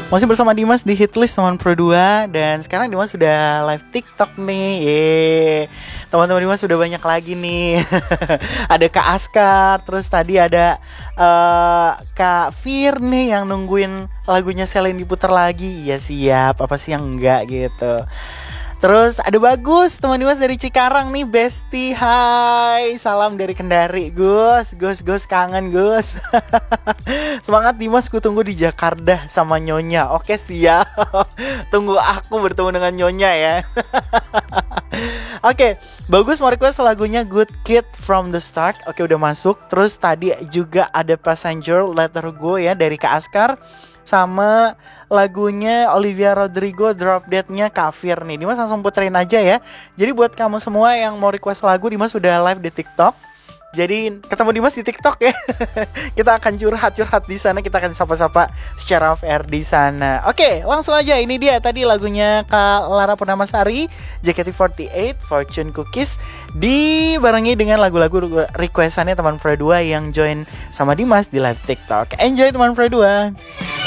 Masih bersama Dimas di Hitlist Teman Pro 2. Dan sekarang Dimas sudah live TikTok nih. Yeay. Teman-teman Dimas sudah banyak lagi nih. Ada Kak Askar, terus tadi ada Kak Fir nih yang nungguin lagunya Celine diputar lagi. Ya siap, apa sih yang enggak gitu. Terus ada Bagus, teman Dimas dari Cikarang nih, Besti. Hai, salam dari Kendari. Gus, kangen Gus. Semangat Dimas, ku tunggu di Jakarta sama Nyonya. Oke siap. Tunggu aku bertemu dengan Nyonya ya. Oke, Bagus mau request lagunya Good Kid from the Start. Oke, udah masuk. Terus tadi juga ada Passenger Let Her Go ya dari Kak Askar, sama lagunya Olivia Rodrigo Drop Dead-nya Kak Fir nih. Dimas langsung puterin aja ya. Jadi buat kamu semua yang mau request lagu, Dimas sudah live di TikTok. Jadi ketemu Dimas di TikTok ya. Kita akan curhat di sana, kita akan sapa-sapa secara off air di sana. Oke, langsung aja. Ini dia tadi lagunya Kak Lara Purnamasari, JKT48 Fortune Cookies, dibarengi dengan lagu-lagu requestannya teman Pro 2 yang join sama Dimas di live TikTok. Enjoy teman Pro 2.